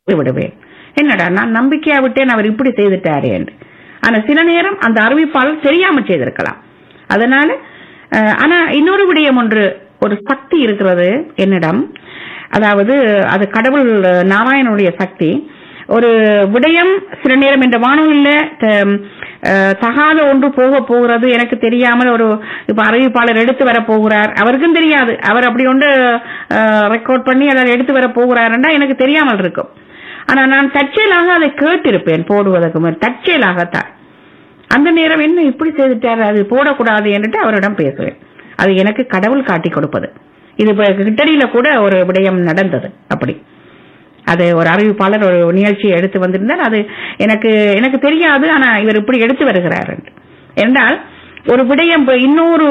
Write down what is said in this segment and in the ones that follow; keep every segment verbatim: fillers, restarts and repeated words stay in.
விடுவேன். என்னடா நான் நம்பிக்கையா விட்டேன், அவர் இப்படி செய்துட்டாரே என்று. ஆனா சில நேரம் அந்த அறிவிப்பாளர் தெரியாம செய்திருக்கலாம். அதனால ஆனா இன்னொரு விடயம் ஒன்று, ஒரு சக்தி இருக்கிறது என்னிடம், அதாவது அது கடவுள் நாராயணனுடைய சக்தி. ஒரு விடயம் சில நேரம் இந்த வானொலியில் தகாத ஒன்று போக போகிறது, எனக்கு தெரியாமல் ஒரு இப்ப அறிவிப்பாளர் எடுத்து வர போகிறார், அவருக்கும் தெரியாது, அவர் அப்படி ஒன்று ரெக்கார்ட் பண்ணி அதை எடுத்து வர போகிறாருன்னா எனக்கு தெரியாமல் இருக்கும். ஆனா நான் தற்செயலாக அதை கேட்டிருப்பேன் போடுவதற்கு முன், தற்செயலாகத்தான். அந்த நேரம் என்ன இப்படி செய்துட்டாரு, அது போடக்கூடாது என்று அவரிடம் பேசுவேன். அது எனக்கு கடவுள் காட்டி கொடுப்பது. இது கிட்டடியில கூட ஒரு விடயம் நடந்தது அப்படி. அது ஒரு அறிவிப்பாளர் ஒரு நிகழ்ச்சியை எடுத்து வந்திருந்தால் அது எனக்கு எனக்கு தெரியாது, ஆனா இவர் இப்படி எடுத்து வருகிறார் என்று. என்றால் ஒரு விடயம் இன்னொரு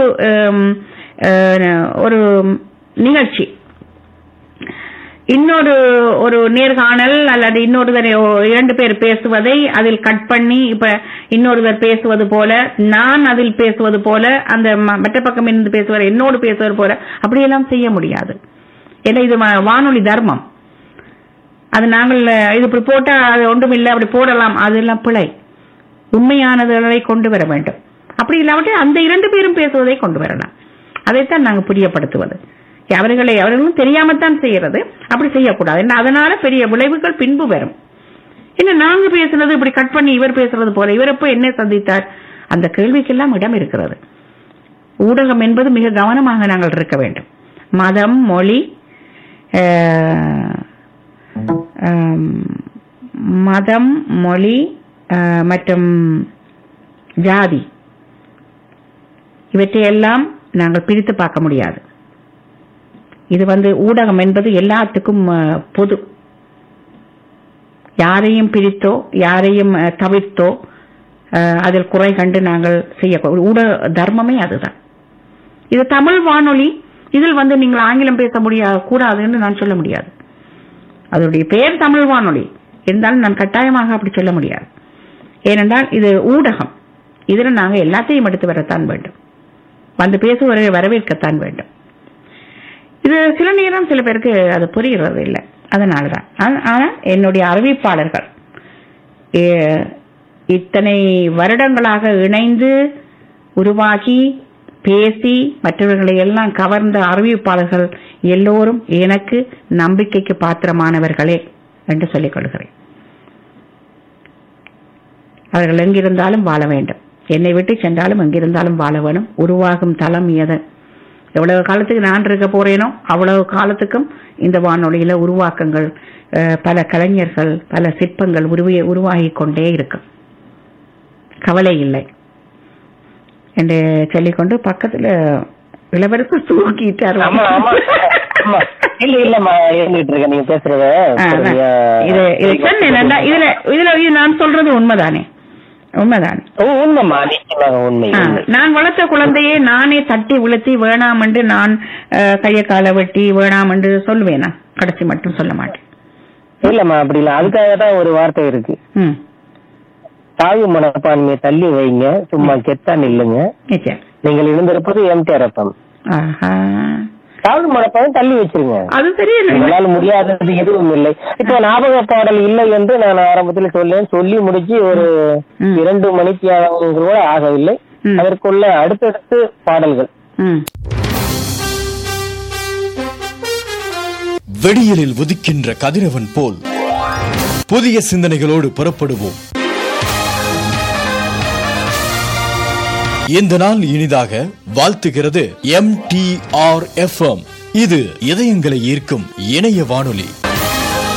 ஒரு நிகழ்ச்சி, இன்னொரு ஒரு நேர்காணல் அல்லது இன்னொருவர் இரண்டு பேர் பேசுவதை அதில் கட் பண்ணி இப்ப இன்னொருவர் பேசுவது போல, நான் அதில் பேசுவது போல, அந்த மற்ற பக்கம் இருந்து பேசுவார் என்னோடு பேசுவது போல அப்படியெல்லாம் செய்ய முடியாது. ஏன்னா இது வானொலி தர்மம். அது நாங்கள் இது இப்படி போட்டா அது ஒன்றும் இல்லை, அப்படி போடலாம், அதெல்லாம் பிழை. உண்மையானதை கொண்டு வர வேண்டும். அப்படி இல்லாவிட்டு அந்த இரண்டு பேரும் பேசுவதை கொண்டு வரலாம். அதைத்தான் நாங்கள் புரியப்படுத்துவது. அவர்களை அவர்களும் தெரியாமத்தான் செய்யறது, அப்படி செய்யக்கூடாது. அதனால பெரிய விளைவுகள் பின்பு வரும். என்ன நாங்க பேசுறது இப்படி கட் பண்ணி இவர் பேசுறது போல, இவர் எப்ப என்ன சந்தித்தார், அந்த கேள்விக்கெல்லாம் இடம் இருக்கிறது. ஊடகம் என்பது மிக கவனமாக நாங்கள் இருக்க வேண்டும். மதம், மொழி, மதம், மொழி மற்றும் ஜாதி இவற்றையெல்லாம் நாங்கள் பிரித்து பார்க்க முடியாது. இது வந்து ஊடகம் என்பது எல்லாத்துக்கும் பொது. யாரையும் பிரித்தோ யாரையும் தவிர்த்தோ அதில் குறை கண்டு நாங்கள் செய்ய ஊடக தர்மமே அதுதான். இது தமிழ் வானொலி, இதில் வந்து நீங்கள் ஆங்கிலம் பேச முடியாது கூடாதுன்னு நான் சொல்ல முடியாது. அதனுடைய பெயர் தமிழ் வானொலி இருந்தாலும் நான் கட்டாயமாக அப்படி சொல்ல முடியாது. ஏனென்றால் இது ஊடகம், இதில் நாங்கள் எல்லாத்தையும் எடுத்து வரத்தான் வேண்டும், வந்து பேசுவதை வரவேற்கத்தான் வேண்டும். இது சில நேரம் சில பேருக்கு அது புரிகிறது இல்லை, அதனாலதான். ஆனா என்னுடைய அறிவிப்பாளர்கள் இத்தனை வருடங்களாக இணைந்து உருவாகி பேசி மற்றவர்களை எல்லாம் கவர்ந்த அறிவிப்பாளர்கள் எல்லோரும் எனக்கு நம்பிக்கைக்கு பாத்திரமானவர்களே என்று சொல்லிக் கொள்கிறேன். அவர்கள் எங்கிருந்தாலும் வாழ வேண்டும், என்னை விட்டு சென்றாலும் எங்கிருந்தாலும் வாழ வேணும். உருவாகும் தளம் எது, எவ்வளவு காலத்துக்கு நான் இருக்க போறேனோ அவ்வளவு காலத்துக்கும் இந்த வானொலியில உருவாக்கங்கள், பல கலைஞர்கள், பல சிற்பங்கள் உருவே உருவாகி கொண்டே இருக்கும், கவலை இல்லை என்று சொல்லிக்கொண்டு பக்கத்துல இளவரசர் தூக்கிட்டார். நான் சொல்றது உண்மைதானே? உண்மைதான். நான் வளர்த்த குழந்தையே நானே தட்டி உளுத்தி வேணாம் என்று நான் கைய கால வெட்டி வேணாம் என்று சொல்லுவேனா? கடைசி மட்டும் சொல்ல மாட்டேன். இல்லம்மா அப்படி இல்ல, அதுக்காக தான் ஒரு வார்த்தை இருக்கு, தாய் மனப்பான்மையை தள்ளி வைங்க, சும்மா கெத்தான் இல்லைங்க, நீங்கள் இருந்திருப்பது எம்டிஆர் எஃப்எம். தாழ்வு மனப்பான்மை தள்ளி வச்சிருங்க, அது தெரியல, உங்களால முடியாதது எதுவும் இல்லை. இப்ப ஞாபக பாடல் இல்லை என்று நான் ஆரம்பத்தில் சொல்லேன், சொல்லி முடிச்சு ஒரு இரண்டு மணிக்கு கூட ஆகவில்லை, அதற்குள்ள அடுத்தடுத்து பாடல்கள். வெடியலில் உதிக்கின்ற கதிரவன் போல் புதிய சிந்தனைகளோடு புறப்படுவோம். இந்த நாள் இனிதாக வாழ்த்துகிறது M D R F M. இது இதயங்களை ஈர்க்கும் இணைய வானொலி.